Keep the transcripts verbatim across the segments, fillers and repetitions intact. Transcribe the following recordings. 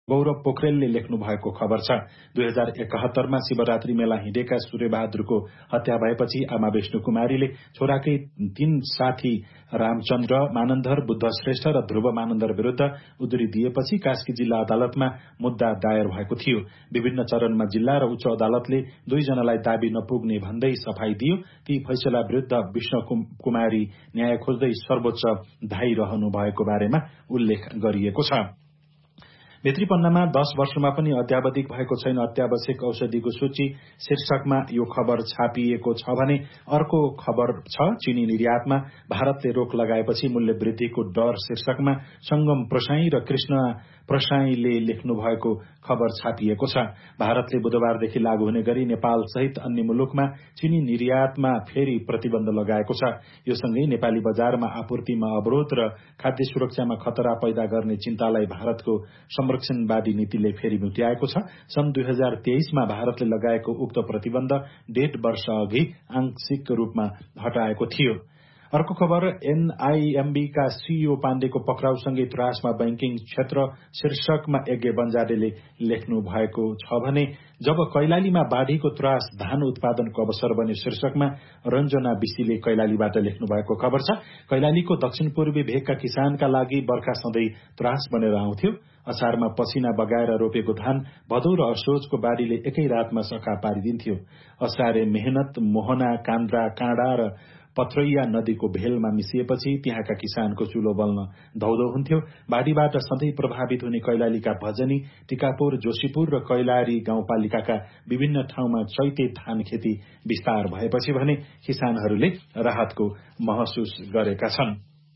गौरव पोखरेलले लेख्नु भएको खबर छ। दुई हजार एकहत्तरमा शिवरात्रि मेला हिँडेका सूर्यबहादुरको हत्या भएपछि आमा विष्णु कुमारीले छोराकै तीन साथी रामचन्द्र मानन्धर, बुद्ध श्रेष्ठ र ध्रुव मानन्धर विरूद्ध उजुरी दिएपछि कास्की जिल्ला अदालतमा मुद्दा दायर भएको थियो। विभिन्न चरणमा जिल्ला र उच्च अदालतले दुईजनालाई दाबी नपुग्ने भन्दै सफाई दियो। ती फैसला विरूद्ध विष्णु कुमारी न्याय खोज्दै सर्वोच्च धाइरहनु भएको बारेमा उल्लेख गरिएको छ। भित्री पन्नामा दश वर्षमा पनि अत्यावधिक भएको छैन अत्यावश्यक औषधिको सूची शीर्षकमा यो खबर छापिएको छ भने अर्को खबर छ चीनी निर्यातमा भारतले रोक लगाएपछि मूल्य वृद्धिको डर शीर्षकमा संगम प्रसाई र कृष्ण प्रसाईले लेख्नु भएको खबर छापिएको छ। भारतले बुधबारदेखि लागू हुने गरी नेपाल सहित अन्य मुलुकमा चीनी निर्यातमा फेरि प्रतिबन्ध लगाएको छ। यो सँगै नेपाली बजारमा आपूर्तिमा अवरोध र खाद्य सुरक्षामा खतरा पैदा गर्ने चिन्तालाई भारतको संरक्षणवादी नीतिले फेरि मुट्याएको छ। सन् दुई हजार तेइसमा भारतले लगाएको उक्त प्रतिबन्ध डेढ वर्ष अघि आंशिक रूपमा हटाएको थियो। अर्को खबर एनआईएमबी का सीईओ पाण्डेको पक्राउसँगै त्रासमा बैंकिङ क्षेत्र शीर्षकमा यज्ञ बन्जाडेले लेख्नु भएको छ भने जब कैलालीमा बाढ़ीको त्रास धान उत्पादनको अवसर बन्यो शीर्षकमा रञ्जना विशीले कैलालीबाट लेख्नु भएको खबर छ। कैलालीको दक्षिण पूर्वी भेगका किसानका लागि बर्खा सधैँ त्रास बनेर आउँथ्यो। असारमा पसिना बगाएर रोपेको धान भदौ र असोजको बाढ़ीले एकै रातमा सखा पारिदिन्थ्यो। असारे मेहनत मोहना कान्द्रा काँडा र पथरैया नदीको भेलमा मिसिएपछि त्यहाँका किसानको चुलो बल्न धौधौ हुन्थ्यो। बाढ़ीबाट सधैँ प्रभावित हुने कैलालीका भजनी, टिकापुर, जोशीपुर र कैलाली गाउँपालिकाका विभिन्न ठाउँमा चैते धान खेती विस्तार भएपछि भने किसानहरूले राहतको महसुस गरेका छन्।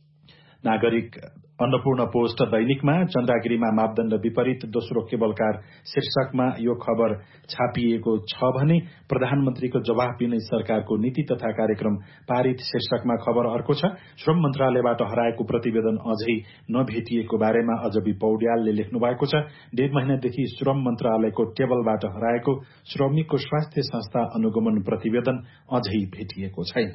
नागरिक अन्नपूर्ण पोस्ट दैनिकमा चन्द्रागिरीमा मापदण्ड विपरीत दोस्रो केबलकार शीर्षकमा यो खबर छापिएको छ भने प्रधानमन्त्रीको जवाफ विनय सरकारको नीति तथा कार्यक्रम पारित शीर्षकमा खबर अर्को छ। श्रम मन्त्रालयबाट हराएको प्रतिवेदन अझै नभेटिएको बारेमा अजबी पौड्यालले लेख्नु भएको छ। डेढ महिनादेखि श्रम मन्त्रालयको टेबलबाट हराएको श्रमिकको स्वास्थ्य संस्था अनुगमन प्रतिवेदन अझै भेटिएको छैन।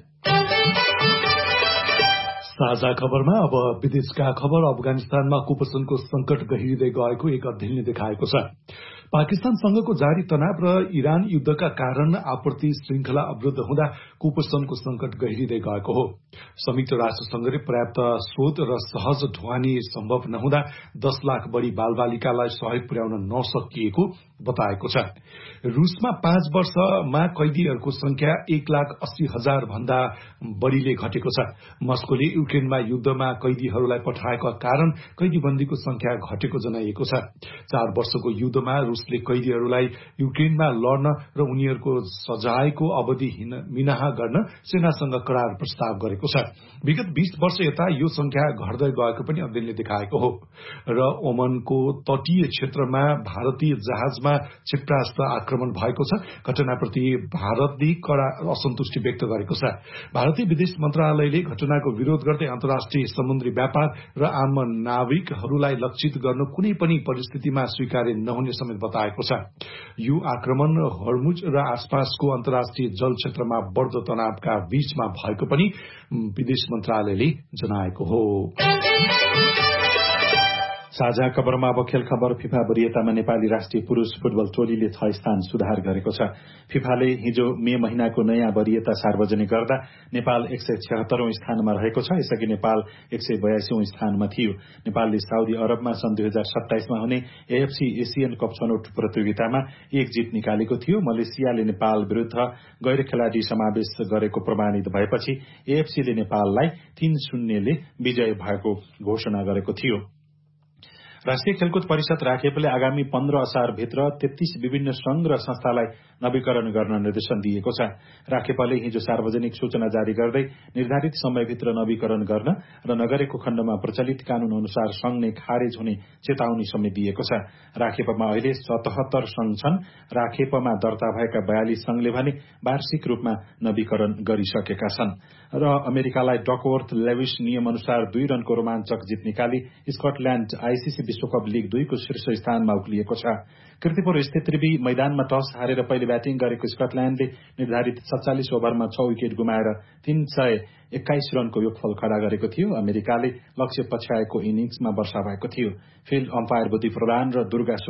साझा खबरमा अब विदेशका खबर। अफगानिस्तानमा कुपोषणको संकट गहिरिँदै गएको एक अध्ययनले देखाएको छ। पाकिस्तानसँगको जारी तनाव र इरान युद्धका कारण आपूर्ति श्रृंखला अवरुद्ध हुँदा कुपोषणको संकट गहिरिँदै गएको हो। संयुक्त राष्ट्र संघले पर्याप्त स्रोत र सहज ढुवानी सम्भव नहुँदा दस लाख बढ़ी बालबालिकालाई सहयोग पुर्याउन नसकिएको बताएको छ। रूसमा पाँच वर्षमा कैदीहरूको संख्या एक लाख अस्सी हजार भन्दा बढ़ीले घटेको छ। मस्कोले युक्रेनमा युद्धमा कैदीहरूलाई पठाएका कारण कैदीबन्दीको संख्या घटेको जनाइएको छ। चार वर्षको युद्धमा रूसले कैदीहरूलाई युक्रेनमा लड्न र उनीहरूको सजायको अवधि मिनाहा गर्न सेनासँग करार प्रस्ताव गरेको छ। विगत बीस वर्ष यता यो संख्या घट्दै गएको पनि अध्ययनले देखाएको हो। र ओमनको तटीय क्षेत्रमा भारतीय जहाजमा क्षेपणास्त्र आक्रमण भएको छ। घटनाप्रति भारतले कड़ा असन्तुष्टि व्यक्त गरेको छ। भारतीय विदेश मन्त्रालयले घटनाको विरोध गर्दै अन्तर्राष्ट्रिय समुद्री व्यापार र आम नाविकहरूलाई लक्षित गर्न कुनै पनि परिस्थितिमा स्वीकार्य नहुने समेत बताएको छ। यो आक्रमण हर्मुज र आसपासको अन्तर्राष्ट्रिय जल क्षेत्रमा बढ्दो तनावका बीचमा भएको पनि विदेश मन्त्रालयले जनाएको हो। साझा खबरमा अब खेल खबर। फिफा वरियतामा नेपाली राष्ट्रिय पुरूष फुटबल टोलीले छ स्थान सुधार गरेको छ। फिफाले हिजो मे महिनाको नयाँ वरियता सार्वजनिक गर्दा नेपाल एक सय छहत्तरौं स्थानमा रहेको छ। यसअघि नेपाल एक सय बयासीौं स्थानमा थियो। नेपालले साउदी अरबमा सन् दुई हजार सत्ताइसमा हुने एएफसी एसियन कप छनौट प्रतियोगितामा एक जित निकालेको थियो। मलेसियाले नेपाल विरूद्ध गैर खेलाडी समावेश गरेको प्रमाणित भएपछि एएफसीले नेपाललाई तीन शून्यले विजय भएको घोषणा गरेको थियो। राष्ट्रिय खेलकुद परिषद राखेपले आगामी पन्ध्र असार भित्र तेत्तीस विभिन्न संघ र संस्थालाई नवीकरण गर्न निर्देशन दिएको छ। राखेपले हिजो सार्वजनिक सूचना जारी गर्दै निर्धारित समयभित्र नवीकरण गर्न र नगरेको खण्डमा प्रचलित कानून अनुसार संघ नै खारेज हुने चेतावनी समेत दिएको छ। राखेपमा अहिले सतहत्तर संघ छन्। राखेपमा दर्ता भएका बयालीस संघले भने वार्षिक रूपमा नवीकरण गरिसकेका छन्। र अमेरिकालाई डकवर्थ लेविस नियम अनुसार दुई रनको रोमाञ्चक जित निकाली स्कटल्याण्ड आईसीसी विश्वकप लीग दुईको शीर्ष स्थानमा उक्लिएको छ। कीर्तिपुर स्थित त्रिवी मैदानमा टस हारेर पहिले ब्याटिङ गरेको स्कटल्याण्डले निर्धारित सत्तालीस ओभरमा छ विकेट गुमाएर तीन सय एक्काइस रनको योगफल खड़ा गरेको थियो। अमेरिकाले लक्ष्य पछ्याएको इनिङ्समा वर्षा भएको थियो। फिल्ड अम्पायर बुद्धि प्रधान र दुर्गा